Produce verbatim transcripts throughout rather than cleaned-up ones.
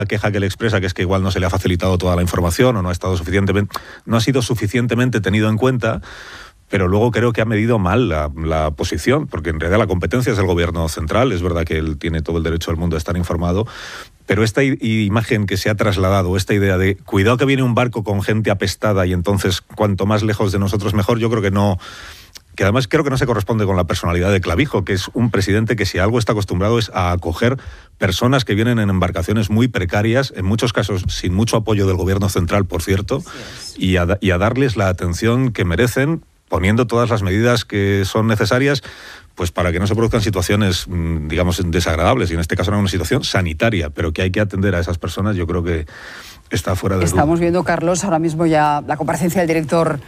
queja que le expresa, que es que igual no se le ha facilitado toda la información o no ha estado suficientemente, no ha sido suficientemente tenido en cuenta. Pero luego creo que ha medido mal la, la posición, porque en realidad la competencia es del gobierno central. Es verdad que él tiene todo el derecho del mundo a estar informado, pero esta i- imagen que se ha trasladado, esta idea de cuidado que viene un barco con gente apestada y entonces cuanto más lejos de nosotros mejor, yo creo que no... que además creo que no se corresponde con la personalidad de Clavijo, que es un presidente que si algo está acostumbrado es a acoger personas que vienen en embarcaciones muy precarias, en muchos casos sin mucho apoyo del gobierno central, por cierto, y a, y a darles la atención que merecen, poniendo todas las medidas que son necesarias, pues para que no se produzcan situaciones, digamos, desagradables, y en este caso era una situación sanitaria, pero que hay que atender a esas personas, yo creo que está fuera de duda. Estamos viendo, Carlos, ahora mismo ya la comparecencia del director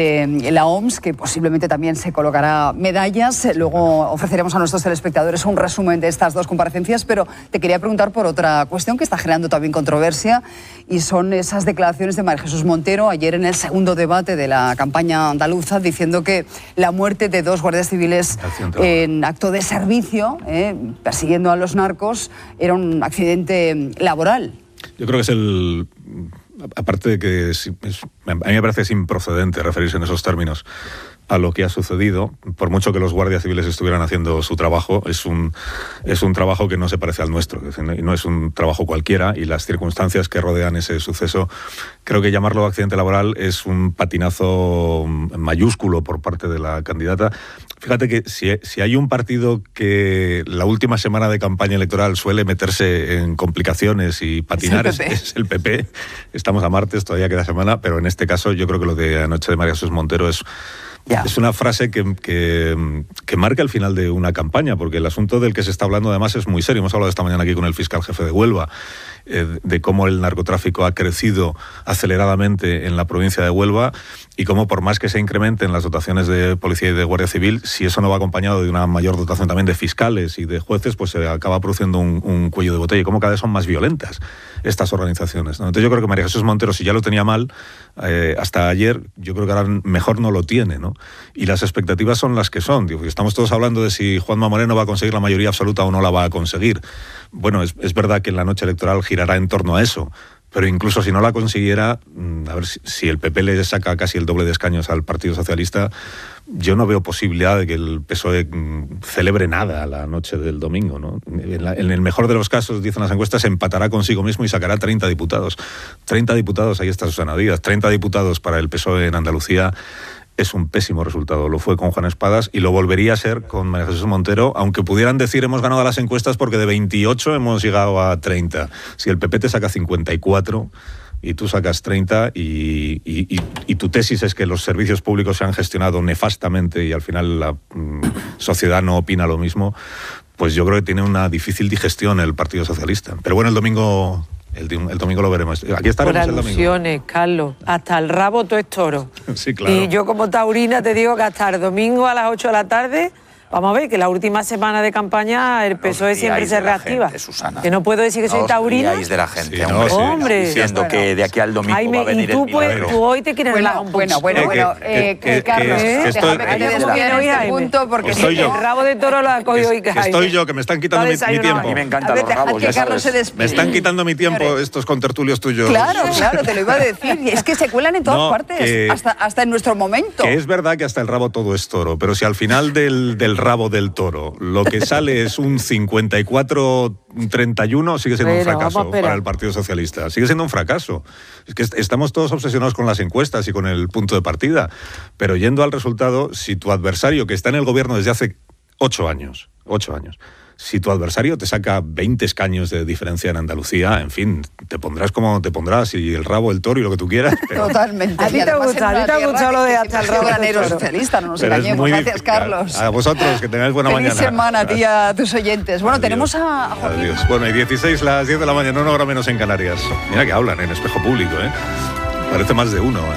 de la O M S, que posiblemente también se colocará medallas. Luego ofreceremos a nuestros telespectadores un resumen de estas dos comparecencias, pero te quería preguntar por otra cuestión que está generando también controversia, y son esas declaraciones de María Jesús Montero ayer en el segundo debate de la campaña andaluza, diciendo que la muerte de dos guardias civiles en acto de servicio, eh, persiguiendo a los narcos, era un accidente laboral. Yo creo que es el... Aparte de que es, es, a mí me parece sin procedente referirse en esos términos a lo que ha sucedido, por mucho que los guardias civiles estuvieran haciendo su trabajo, es un, es un trabajo que no se parece al nuestro, y no es un trabajo cualquiera, y las circunstancias que rodean ese suceso, creo que llamarlo accidente laboral es un patinazo mayúsculo por parte de la candidata. Fíjate que si, si hay un partido que la última semana de campaña electoral suele meterse en complicaciones y patinar, es el, es el P P. Estamos a martes, todavía queda semana, pero en este caso yo creo que lo de anoche de María Jesús Montero es... Ya. Es una frase que, que, que marca el final de una campaña, porque el asunto del que se está hablando además es muy serio. Hemos hablado esta mañana aquí con el fiscal jefe de Huelva, eh, de cómo el narcotráfico ha crecido aceleradamente en la provincia de Huelva y cómo por más que se incrementen las dotaciones de policía y de guardia civil, si eso no va acompañado de una mayor dotación también de fiscales y de jueces, pues se acaba produciendo un, un cuello de botella, y cómo cada vez son más violentas estas organizaciones, ¿no? Entonces yo creo que María Jesús Montero, si ya lo tenía mal eh, hasta ayer, yo creo que ahora mejor no lo tiene, ¿no? Y las expectativas son las que son. Digo, estamos todos hablando de si Juanma Moreno va a conseguir la mayoría absoluta o no la va a conseguir. Bueno, es, es verdad que en la noche electoral girará en torno a eso, pero incluso si no la consiguiera, a ver si, si el P P le saca casi el doble de escaños al Partido Socialista, yo no veo posibilidad de que el P S O E celebre nada la noche del domingo, ¿no? En, la, en el mejor de los casos, dicen las encuestas, empatará consigo mismo y sacará treinta diputados. treinta diputados, ahí está Susana Díaz, treinta diputados para el P S O E en Andalucía. Es un pésimo resultado. Lo fue con Juan Espadas y lo volvería a ser con María Jesús Montero, aunque pudieran decir hemos ganado las encuestas porque de veintiocho hemos llegado a treinta. Si el P P te saca cincuenta y cuatro y tú sacas treinta y, y, y, y tu tesis es que los servicios públicos se han gestionado nefastamente y al final la mm, sociedad no opina lo mismo, pues yo creo que tiene una difícil digestión el Partido Socialista. Pero bueno, el domingo... El, el domingo lo veremos. Aquí estaremos el domingo. Por alusiones, Carlos. Hasta el rabo todo es toro. Sí, claro. Y yo como taurina te digo que hasta el domingo a las ocho de la tarde... Vamos a ver, que la última semana de campaña el P S O E siempre se reactiva. Gente, que no puedo decir que soy taurina. De la gente, sí, hombre. No, sí. hombre. Diciendo bueno, que de aquí al domingo Jaime, va a venir y tú, el milagro. Pues, tú hoy te quieres bueno, relajar un bueno, bueno, bueno, eh, que, que, Carlos, que, que estoy, déjame que te desvíe en este punto porque estoy yo. El rabo de toro lo ha cogido hoy, Jaime. Estoy yo, que me están quitando mi, mi tiempo. A mí me encantan los rabos, que Carlos se despide. Me están quitando mi tiempo estos contertulios tuyos. Claro, claro, te lo iba a decir. Y es que se cuelan en todas no, partes, que, hasta, hasta en nuestro momento. Que es verdad que hasta el rabo todo es toro, pero si al final del, del rabo del toro lo que sale es un cincuenta y cuatro treinta y uno, sigue siendo bueno, un fracaso para el Partido Socialista. Sigue siendo un fracaso. Es que estamos todos obsesionados con las encuestas y con el punto de partida, pero yendo al resultado, si tu adversario, que está en el gobierno desde hace ocho años, ocho años, si tu adversario te saca veinte escaños de diferencia en Andalucía, en fin, te pondrás como te pondrás, y el rabo, el toro y lo que tú quieras. Pero... Totalmente. A ti te gusta, a ti te ha gustado lo de hasta el rabo del toro. Socialista, no nos engañemos. Gracias, Carlos. A vosotros, que tengáis buena Feliz mañana. Feliz semana a ti y a tus oyentes. Bueno, Adiós. tenemos a Joaquín. Adiós. Bueno, y dieciséis, las diez de la mañana, una hora menos en Canarias. Mira que hablan en espejo público, ¿eh? Parece más de uno.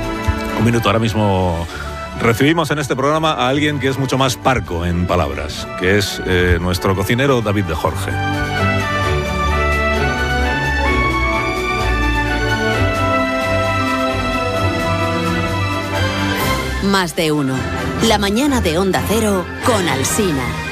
En un minuto ahora mismo... Recibimos en este programa a alguien que es mucho más parco en palabras, que es eh, nuestro cocinero David de Jorge. Más de uno. La mañana de Onda Cero con Alsina.